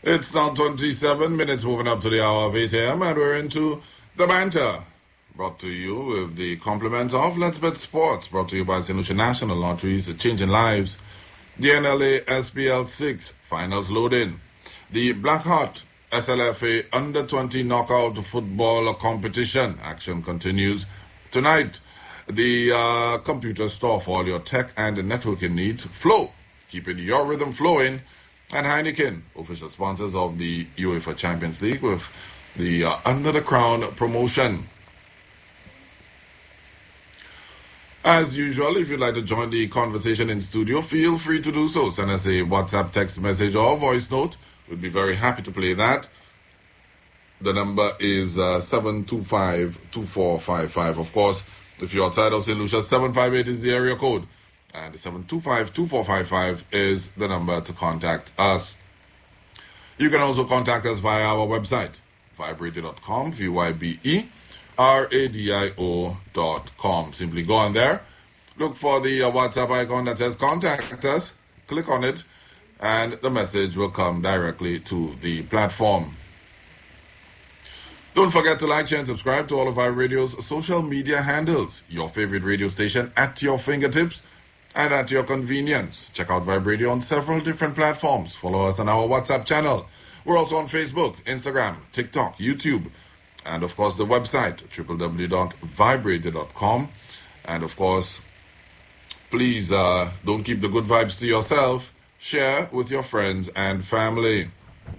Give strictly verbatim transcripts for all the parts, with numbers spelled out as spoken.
It's now twenty-seven minutes moving up to the hour of eight a.m. and we're into the banter. Brought to you with the compliments of Let's Bet Sports. Brought to you by Saint Lucia National Lotteries, changing lives. The N L A S P L six finals loading. The Blackheart S L F A under twenty knockout football competition. Action continues tonight. The uh, computer store for all your tech and networking needs. Flow, keeping your rhythm flowing. And Heineken, official sponsors of the UEFA Champions League with the uh, Under the Crown promotion. As usual, if you'd like to join the conversation in studio, feel free to do so. Send us a WhatsApp text message or voice note. We'd be very happy to play that. The number is uh, seven two five, two four five five. Of course, if you're outside of Saint Lucia, seven five eight is the area code. And seven two five, two four five five is the number to contact us. You can also contact us via our website, vibradio dot com, V Y B E R A D I O dot com. Simply go on there, look for the uh, WhatsApp icon that says contact us, click on it, and the message will come directly to the platform. Don't forget to like, share, and subscribe to all of our radio's social media handles. Your favorite radio station at your fingertips and at your convenience. Check out Vibe Radio on several different platforms. Follow us on our WhatsApp channel. We're also on Facebook, Instagram, TikTok, YouTube, and of course the website, w w w dot vibradio dot com. And of course, please uh, don't keep the good vibes to yourself. Share with your friends and family.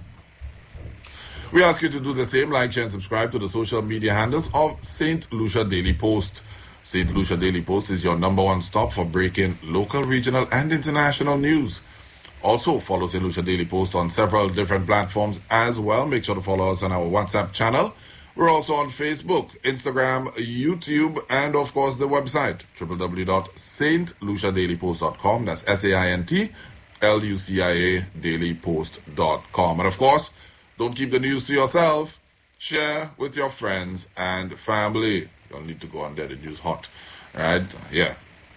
We ask you to do the same, like, share, and subscribe to the social media handles of Saint Lucia Daily Post. Saint Lucia Daily Post is your number one stop for breaking local, regional, and international news. Also, follow Saint Lucia Daily Post on several different platforms as well. Make sure to follow us on our WhatsApp channel. We're also on Facebook, Instagram, YouTube, and of course the website, w w w dot saint lucia daily post dot com. That's S A I N T L U C I A daily post dot com. And of course, don't keep the news to yourself. Share with your friends and family. Don't need to go on there, the news hot. Right? Yeah.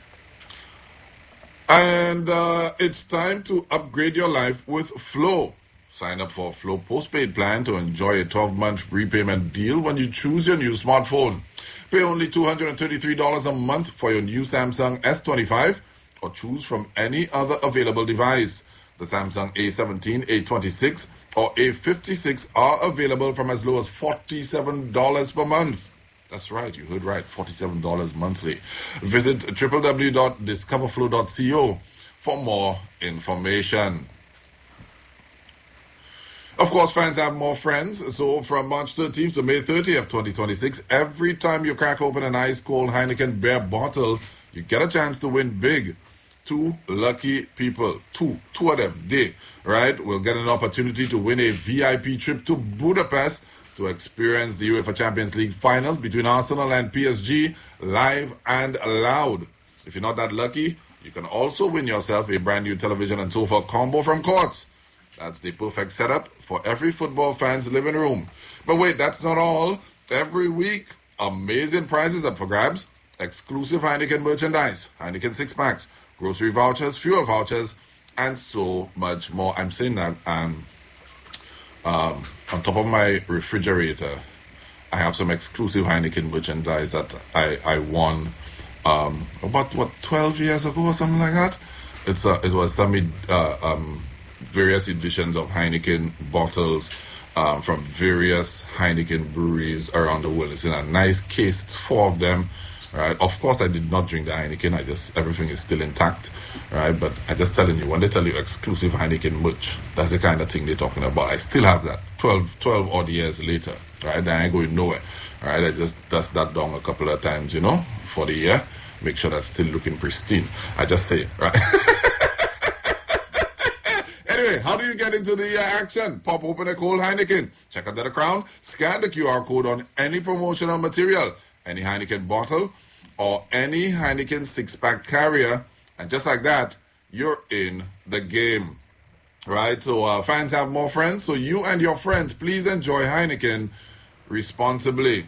And uh, it's time to upgrade your life with Flow. Sign up for a Flow postpaid plan to enjoy a twelve-month repayment deal when you choose your new smartphone. Pay only two hundred thirty-three dollars a month for your new Samsung S twenty-five or choose from any other available device. The Samsung A seventeen, A twenty-six, or A fifty-six are available from as low as forty-seven dollars per month. That's right, you heard right, forty-seven dollars monthly. Visit w w w dot discover flow dot co for more information. Of course, fans have more friends, so from March thirteenth to May thirtieth, twenty twenty-six, every time you crack open an ice-cold Heineken beer bottle, you get a chance to win big. Two lucky people, two, two of them, they, right, will get an opportunity to win a V I P trip to Budapest to experience the UEFA Champions League finals between Arsenal and P S G live and loud. If you're not that lucky, you can also win yourself a brand new television and sofa combo from Courts. That's the perfect setup for every football fan's living room. But wait, that's not all. Every week, amazing prizes up for grabs. Exclusive Heineken merchandise, Heineken six-packs, grocery vouchers, fuel vouchers, and so much more. I'm saying that um, um, on top of my refrigerator, I have some exclusive Heineken merchandise that I, I won um, about, what, twelve years ago or something like that. It's uh, It was some uh, um, various editions of Heineken bottles um, from various Heineken breweries around the world. It's in a nice case. It's four of them. Right. Of course, I did not drink the Heineken. I just, everything is still intact. Right. But I just telling you, when they tell you exclusive Heineken merch, that's the kind of thing they're talking about. I still have that twelve, twelve odd years later. Right. I ain't going nowhere. Right. I just dust that down a couple of times, you know, for the year. Make sure that's still looking pristine. I just say, right. Anyway, how do you get into the uh, action? Pop open a cold Heineken. Check under the crown. Scan the Q R code on any promotional material, any Heineken bottle, or any Heineken six-pack carrier. And just like that, you're in the game. Right? So uh, fans have more friends. So you and your friends, please enjoy Heineken responsibly.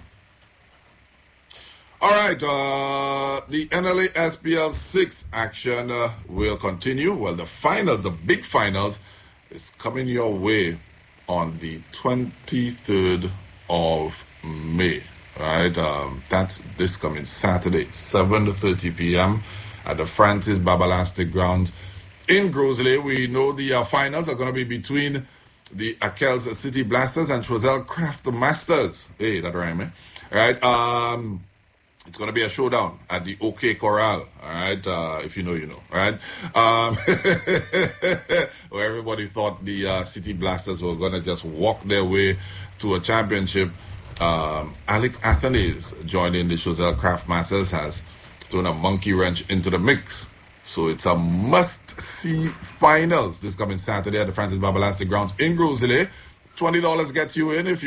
All right, uh, the N L A S P L six action uh, will continue. Well, the finals, the big finals, is coming your way on the twenty-third of May. Right, um, that's this coming Saturday, seven thirty p.m. at the Francis Babalastic Grounds in Grosley. We know the uh, finals are going to be between the Akels City Blasters and Trozell Craft Masters. Hey, that rhyme, eh? All right, um, it's going to be a showdown at the OK Corral. All right, uh, if you know, you know. All right, um, where everybody thought the uh, City Blasters were going to just walk their way to a championship. Um, Alec Athanaze joining the Trozell Craft Masters has thrown a monkey wrench into the mix. So it's a must-see finals this coming Saturday at the Francis Babalastic Grounds in Grosley. twenty dollars gets you in if you